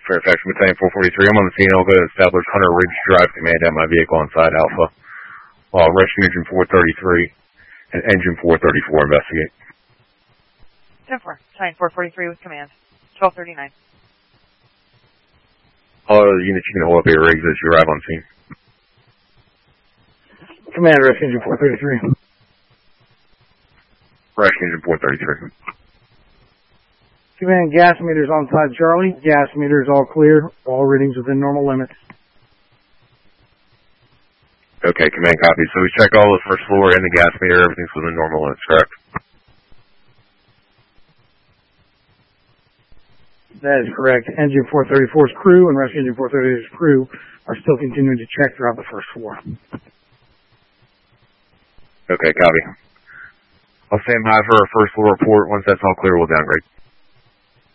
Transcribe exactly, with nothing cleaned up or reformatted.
Fairfax Battalion four forty-three. I'm on the scene. I'll go to establish Hunter Ridge Drive. Command at my vehicle on side Alpha. Uh, rescue engine four thirty-three and engine four thirty-four investigate. ten four. Battalion four forty-three with command. twelve thirty-nine. All other units, you can hold up your rigs as you arrive on scene. Command, rescue engine four thirty-three. Rescue engine four thirty-three. Command, gas meters on side Charlie. Gas meters all clear. All readings within normal limits. Okay, command copy. So we checked all the first floor and the gas meter. Everything's within normal limits, correct? That is correct. Engine four thirty-four's crew and rescue engine four thirty-three's crew are still continuing to check throughout the first floor. Okay, copy. I'll stand by for a first floor report. Once that's all clear, we'll downgrade.